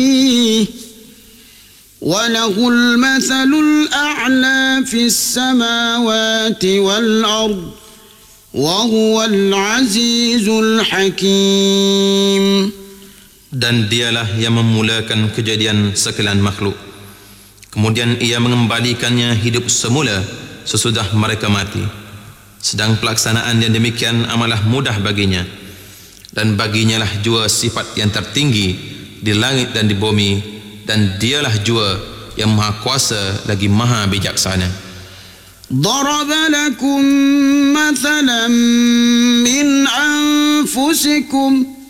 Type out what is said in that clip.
وله المثل الأعلى في السماوات والأرض وهو العزيز الحكيم. Dan dialah yang memulakan kejadian sekalian makhluk, kemudian ia mengembalikannya hidup semula sesudah mereka mati. Sedang pelaksanaan yang demikian amalah mudah baginya, dan baginya lah jua sifat yang tertinggi di langit dan di bumi, dan dialah jua yang maha kuasa lagi maha bijaksana. ضرب لكم مثلا من أنفسكم